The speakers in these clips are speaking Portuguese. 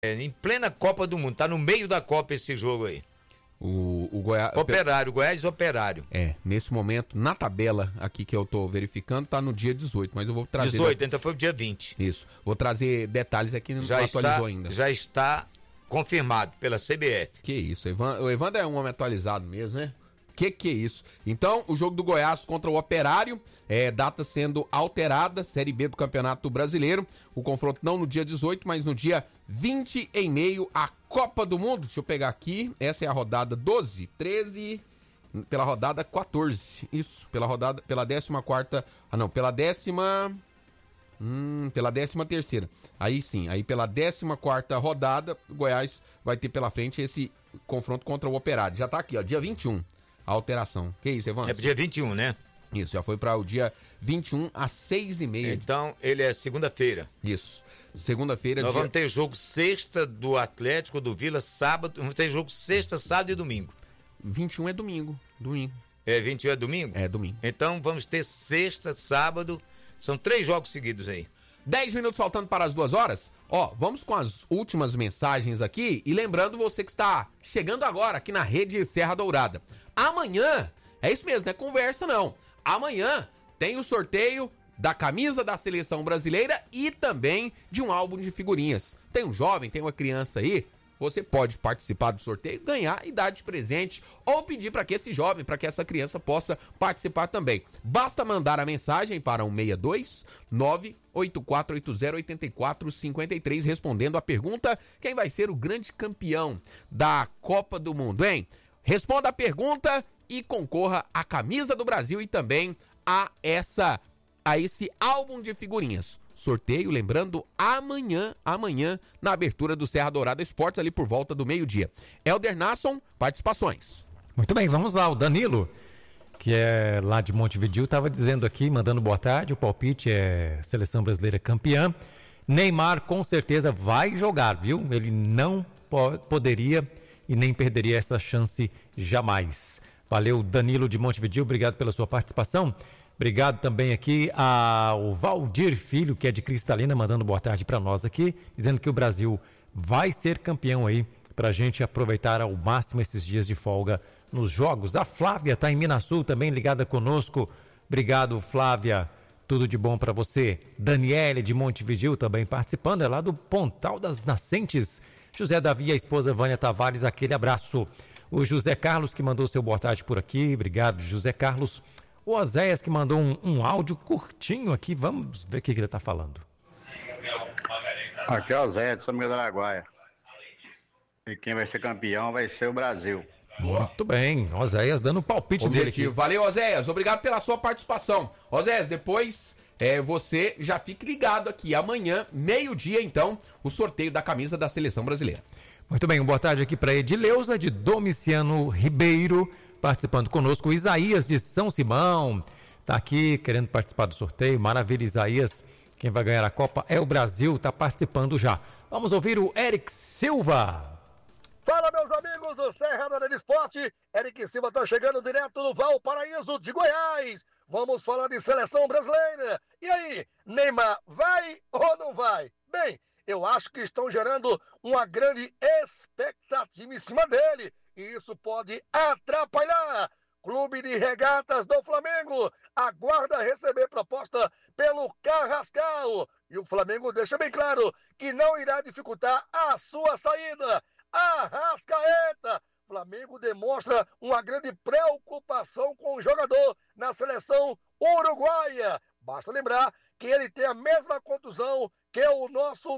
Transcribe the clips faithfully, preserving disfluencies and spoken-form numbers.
É, em plena Copa do Mundo, tá no meio da Copa esse jogo aí. O, o Goiás... Operário, Goiás Operário. É, nesse momento, na tabela aqui que eu tô verificando, tá no dia dezoito, mas eu vou trazer... dezoito, então foi o dia vinte. Isso, vou trazer detalhes aqui, não já atualizou está, ainda. Já está confirmado pela C B F. Que isso, o Evandro é um homem atualizado mesmo, né? Que que é isso? Então, o jogo do Goiás contra o Operário, é, data sendo alterada, Série B do Campeonato Brasileiro. O confronto não no dia dezoito, mas no dia vinte, em meio à Copa do Mundo. Deixa eu pegar aqui, essa é a rodada doze, treze, pela rodada quatorze. Isso, pela rodada, pela décima quarta, ah não, pela décima... Hum, pela décima terceira. Aí sim, aí pela décima quarta rodada, o Goiás vai ter pela frente esse confronto contra o Operário. Já tá aqui, ó, dia vinte e um. A alteração. Que isso, Evandro? É pro dia vinte e um, né? Isso, já foi para o dia vinte e um às seis e meia. Então, ele é segunda-feira. Isso. Segunda-feira. Nós dia... vamos ter jogo sexta do Atlético, do Vila, sábado. Vamos ter jogo sexta, sábado e domingo. vinte e um é domingo. Domingo. É, vinte e um é domingo? É, domingo. Então, vamos ter sexta, sábado. São três jogos seguidos aí. Dez minutos faltando para as duas horas. Ó, vamos com as últimas mensagens aqui. E lembrando você que está chegando agora aqui na Rede Serra Dourada. Amanhã, é isso mesmo, não é conversa não. Amanhã tem o sorteio da camisa da Seleção Brasileira e também de um álbum de figurinhas. Tem um jovem, tem uma criança aí, você pode participar do sorteio, ganhar e dar de presente ou pedir para que esse jovem, para que essa criança possa participar também. Basta mandar a mensagem para um seis dois nove oito quatro oito zero oito quatro cinco três respondendo a pergunta: quem vai ser o grande campeão da Copa do Mundo, hein? Responda a pergunta e concorra à camisa do Brasil e também a essa a esse álbum de figurinhas. Sorteio, lembrando, amanhã, amanhã, na abertura do Serra Dourada Esportes, ali por volta do meio-dia. Elder Nasson, participações. Muito bem, vamos lá. O Danilo, que é lá de Montevidéu, estava dizendo aqui, mandando boa tarde, o palpite é Seleção Brasileira campeã. Neymar com certeza vai jogar, viu? Ele não po- poderia e nem perderia essa chance jamais. Valeu, Danilo de Montevidéu, obrigado pela sua participação. Obrigado também aqui ao Valdir Filho, que é de Cristalina, mandando boa tarde para nós aqui, dizendo que o Brasil vai ser campeão aí, para a gente aproveitar ao máximo esses dias de folga nos jogos. A Flávia está em Minasul também ligada conosco. Obrigado, Flávia. Tudo de bom para você. Daniele de Montevidéu também participando, é lá do Pontal das Nascentes. José Davi e a esposa Vânia Tavares, aquele abraço. O José Carlos que mandou seu boa tarde por aqui. Obrigado, José Carlos. O Oséias que mandou um, um áudio curtinho aqui. Vamos ver o que, que ele está falando. Aqui é o Zé de São Miguel do Araguaia. E quem vai ser campeão vai ser o Brasil. Muito bem, Oséias dando o palpite Objetivo. dele aqui. Valeu, Oséias, obrigado pela sua participação. Oséias, depois é, você já fique ligado aqui. Amanhã, meio-dia, então, o sorteio da camisa da Seleção Brasileira. Muito bem, uma boa tarde aqui para Edileuza de Domiciano Ribeiro, participando conosco. O Isaías de São Simão está aqui querendo participar do sorteio. Maravilha, Isaías. Quem vai ganhar a Copa é o Brasil, está participando já. Vamos ouvir o Eric Silva. Fala, meus amigos do Serra do Esporte. Eric Silva está chegando direto do Valparaíso de Goiás. Vamos falar de Seleção Brasileira. E aí, Neymar vai ou não vai? Bem, eu acho que estão gerando uma grande expectativa em cima dele. E isso pode atrapalhar. Clube de Regatas do Flamengo aguarda receber proposta pelo Carrascal. E o Flamengo deixa bem claro que não irá dificultar a sua saída. Arrascaeta. Flamengo demonstra uma grande preocupação com o jogador na seleção uruguaia. Basta lembrar que ele tem a mesma contusão que o nosso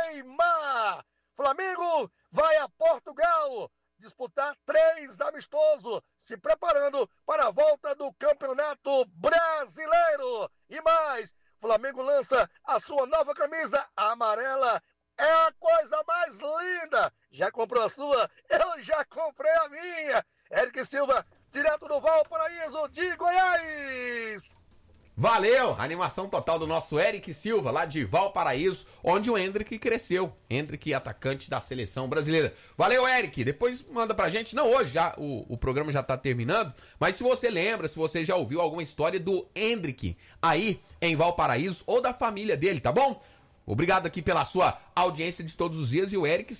Neymar. Flamengo vai a Portugal disputar três amistosos, se preparando para a volta do Campeonato Brasileiro. E mais, Flamengo lança a sua nova camisa amarela. É a coisa mais linda. Já comprou a sua? Eu já comprei a minha. Eric Silva, direto do Valparaíso de Goiás. Valeu! Animação total do nosso Eric Silva, lá de Valparaíso, onde o Hendrick cresceu. Hendrick, atacante da Seleção Brasileira. Valeu, Eric! Depois manda pra gente. Não, hoje já o, o programa já tá terminando, mas se você lembra, se você já ouviu alguma história do Hendrick aí em Valparaíso ou da família dele, tá bom? Obrigado aqui pela sua audiência de todos os dias e o Eric